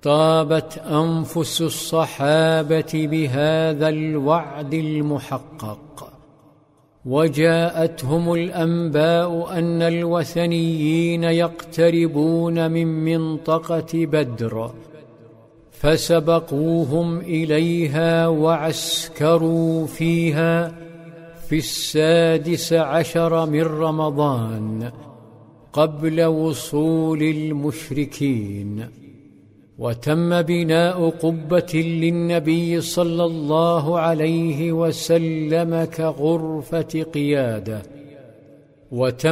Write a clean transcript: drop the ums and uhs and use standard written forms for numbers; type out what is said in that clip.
طابت أنفس الصحابة بهذا الوعد المحقق، وجاءتهم الأنباء أن الوثنيين يقتربون من منطقة بدر، فسبقوهم إليها وعسكروا فيها في 16 من رمضان قبل وصول المشركين. وتم بناء قبة للنبي صلى الله عليه وسلم كغرفة قيادة، وتم